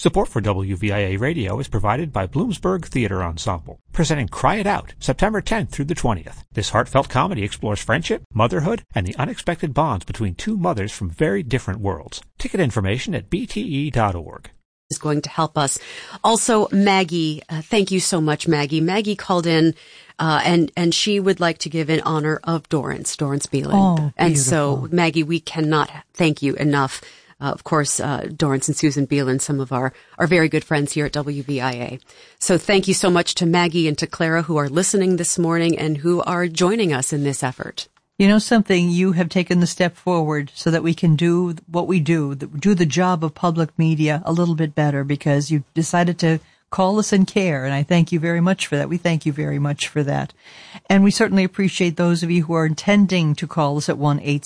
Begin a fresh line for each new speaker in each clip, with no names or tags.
Support for WVIA Radio is provided by Bloomsburg Theater Ensemble, presenting Cry It Out, September 10th through the 20th. This heartfelt comedy explores friendship, motherhood, and the unexpected bonds between two mothers from very different worlds. Ticket information at bte.org.
Is going to help us. Also, Maggie, thank you so much, Maggie. Maggie called in, and she would like to give in honor of Dorrance Beeland.
Oh,
and so, Maggie, we cannot thank you enough. Of course, Dorrance and Susan Beeland, some of our very good friends here at WVIA. So thank you so much to Maggie and to Clara who are listening this morning and who are joining us in this effort.
You know something, you have taken the step forward so that we can do what we do the job of public media a little bit better, because you decided to call us and care, and I thank you very much for that. We thank you very much for that. And we certainly appreciate those of you who are intending to call us at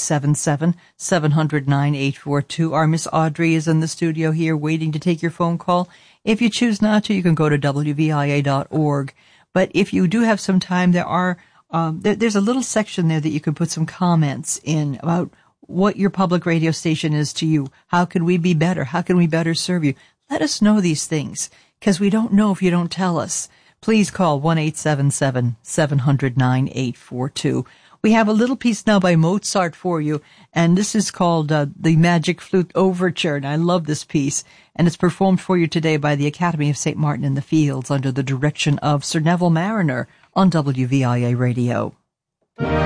1-877-700-9842. Our Miss Audrey is in the studio here waiting to take your phone call. If you choose not to, you can go to WVIA.org. But if you do have some time, there's a little section there that you can put some comments in about what your public radio station is to you. How can we be better? How can we better serve you? Let us know these things, because we don't know if you don't tell us. Please call 1-877-700-9842. We have a little piece now by Mozart for you, and this is called the Magic Flute Overture, and I love this piece. And it's performed for you today by the Academy of St. Martin in the Fields under the direction of Sir Neville Mariner on WVIA Radio.